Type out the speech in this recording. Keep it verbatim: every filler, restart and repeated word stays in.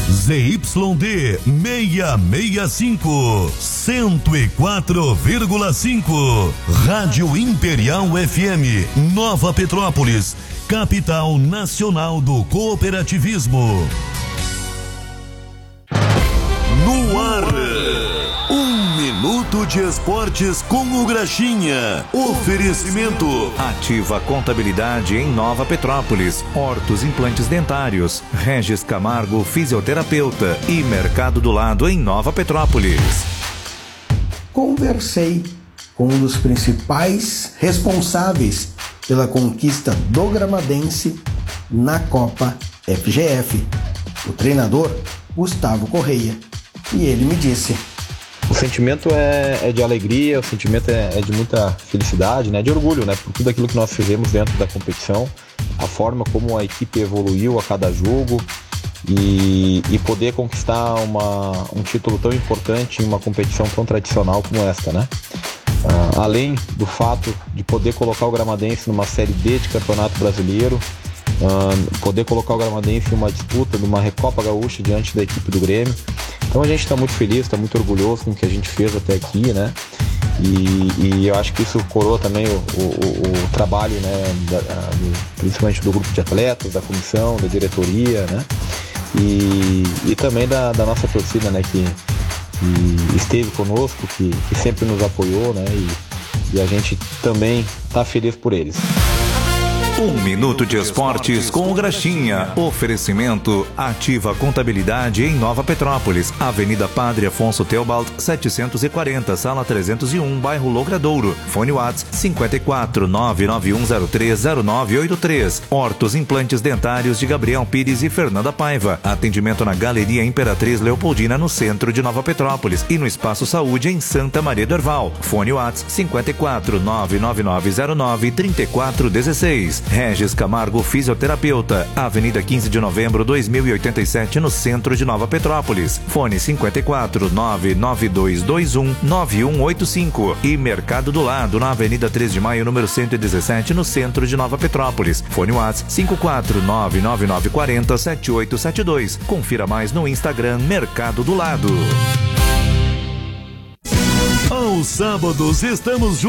Z Y D seiscentos e sessenta e cinco, cento e quatro vírgula cinco. Rádio Imperial F M, Nova Petrópolis, capital nacional do cooperativismo. No ar, um minuto de esportes com o Graxinha. Oferecimento Ativa Contabilidade em Nova Petrópolis, Hortos Implantes Dentários, Regis Camargo Fisioterapeuta e Mercado do Lado em Nova Petrópolis. Conversei com um dos principais responsáveis pela conquista do Gramadense na Copa F G F, o treinador Gustavo Correia, e ele me disse: o sentimento é, é de alegria, o sentimento é, é de muita felicidade, né? De orgulho, né? Por tudo aquilo que nós fizemos dentro da competição, a forma como a equipe evoluiu a cada jogo e, e poder conquistar uma, um título tão importante em uma competição tão tradicional como esta, né? Uh, além do fato de poder colocar o Gramadense numa Série D de Campeonato Brasileiro, uh, poder colocar o Gramadense em uma disputa de uma Recopa Gaúcha diante da equipe do Grêmio. Então a gente está muito feliz, está muito orgulhoso com o que a gente fez até aqui, né? E, e eu acho que isso coroa também o, o, o trabalho, né? Da, do, principalmente do grupo de atletas, da comissão, da diretoria, né? E, e também da, da nossa torcida, né? Que, que esteve conosco, que, que sempre nos apoiou, né? E, e a gente também está feliz por eles. Um minuto de esportes com o Graxinha. Oferecimento Ativa Contabilidade em Nova Petrópolis, Avenida Padre Afonso Teobald, setecentos e quarenta, sala trezentos e um, bairro Logradouro. Fone WhatsApp cinco quatro nove nove um zero três zero nove oito três. Hortos Implantes Dentários de Gabriel Pires e Fernanda Paiva. Atendimento na Galeria Imperatriz Leopoldina, no centro de Nova Petrópolis, e no Espaço Saúde em Santa Maria do Herval. Fone WhatsApp cinco quatro nove nove nove zero nove três quatro um seis. Regis Camargo Fisioterapeuta, Avenida quinze de novembro, dois mil e oitenta e sete, no centro de Nova Petrópolis. Fone cinco quatro nove nove dois dois um nove um oito cinco. E Mercado do Lado, na Avenida três de maio, número cento e dezessete, no centro de Nova Petrópolis. Fone WhatsApp cinco quatro nove nove nove quatro zero sete oito sete dois. Confira mais no Instagram Mercado do Lado. Aos sábados estamos juntos.